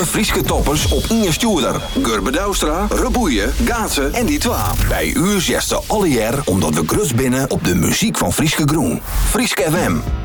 Alle Frieske toppers op Inge Stuurder. Gurbe Douwstra, Reboeien, Gaatsen en die twa. Bij u zegt ze alle jaar omdat we grus binnen op de muziek van Frieske Groen. Frieske FM.